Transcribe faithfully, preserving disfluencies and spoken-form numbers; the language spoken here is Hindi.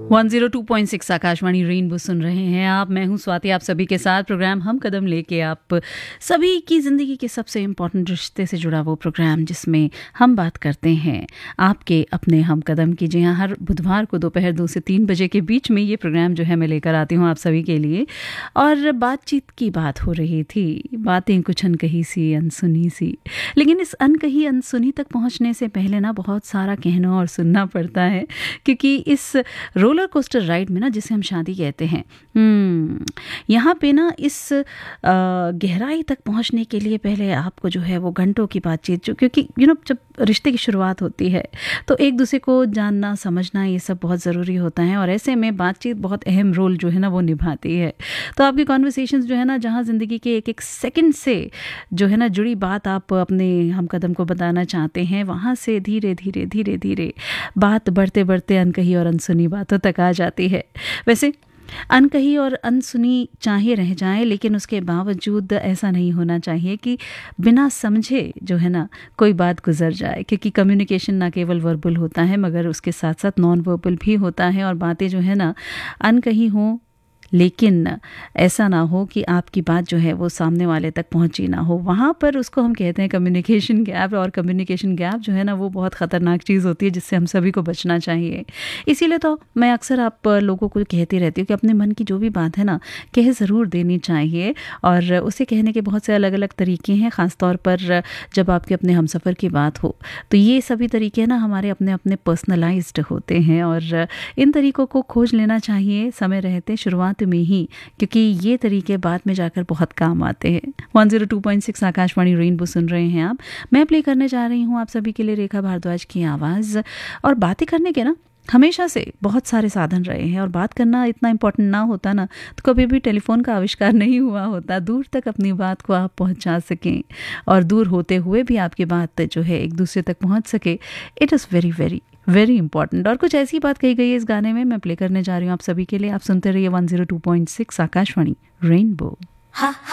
One zero two point six Akashvani rainbow सुन रहे हैं आप। मैं हूं स्वाति, आप सभी के साथ प्रोग्राम हम कदम लेके आप सभी की ज़िंदगी के सबसे इम्पोर्टेंट रिश्ते से जुड़ा वो प्रोग्राम जिसमें हम बात करते हैं आपके अपने हम कदम की। जी हाँ, हर बुधवार को दोपहर दो से तीन बजे के बीच में ये प्रोग्राम जो है मैं लेकर आती हूँ आप सभी के लिए। और बातचीत की बात हो रही थी, बातें कुछ अनकही सी अनसुनी सी, लेकिन इस अनकही अनसुनी तक पहुँचने से पहले ना बहुत सारा कहना और सुनना पड़ता है, क्योंकि इस रोलर कोस्टर राइड में ना, जिसे हम शादी कहते हैं, हम्म यहाँ पे ना इस आ, गहराई तक पहुंचने के लिए पहले आपको जो है वो घंटों की बातचीत, जो क्योंकि यू नो जब रिश्ते की शुरुआत होती है तो एक दूसरे को जानना समझना ये सब बहुत ज़रूरी होता है, और ऐसे में बातचीत बहुत अहम रोल जो है ना वो निभाती है। तो आपकी कॉन्वर्सेशंस जो है ना, जहाँ ज़िंदगी के एक एक सेकंड से जो है ना जुड़ी बात आप अपने हम कदम को बताना चाहते हैं, वहाँ से धीरे धीरे धीरे धीरे बात बढ़ते बढ़ते अनकही और अनसुनी बातों तक आ जाती है। वैसे अनकही और अनसुनी चाहे रह जाए, लेकिन उसके बावजूद ऐसा नहीं होना चाहिए कि बिना समझे जो है ना कोई बात गुजर जाए, क्योंकि कम्युनिकेशन ना केवल वर्बल होता है मगर उसके साथ साथ नॉन वर्बल भी होता है। और बातें जो है ना अनकही हों, लेकिन ऐसा ना हो कि आपकी बात जो है वो सामने वाले तक पहुंची ना हो, वहाँ पर उसको हम कहते हैं कम्युनिकेशन गैप। और कम्युनिकेशन गैप जो है ना वो बहुत ख़तरनाक चीज़ होती है, जिससे हम सभी को बचना चाहिए। इसीलिए तो मैं अक्सर आप लोगों को कहती रहती हूँ कि अपने मन की जो भी बात है ना कह ज़रूर देनी चाहिए, और उसे कहने के बहुत से अलग अलग तरीके हैं, ख़ास तौर पर जब आपके अपने हमसफ़र की बात हो तो ये सभी तरीके ना हमारे अपने अपने पर्सनलाइज्ड होते हैं, और इन तरीक़ों को खोज लेना चाहिए समय रहते, शुरुआत में ही, क्योंकि ये तरीके बाद में जाकर बहुत काम आते हैं। One zero two point six Akashvani rainbow सुन रहे हैं आप। मैं प्ले करने जा रही हूँ आप सभी के लिए रेखा भारद्वाज की आवाज़। और बातें करने के ना हमेशा से बहुत सारे साधन रहे हैं, और बात करना इतना इम्पोर्टेंट ना होता ना तो कभी भी टेलीफोन का आविष्कार नहीं हुआ होता। दूर तक अपनी बात को आप पहुंचा सकें, और दूर होते हुए भी आपकी बात जो है एक दूसरे तक पहुंच सके, it is very very very important. और कुछ ऐसी बात कही गई है इस गाने में, मैं प्ले करने जा रही हूँ आप सभी के लिए। आप सुनते रहिए one zero two point six Akashvani rainbow.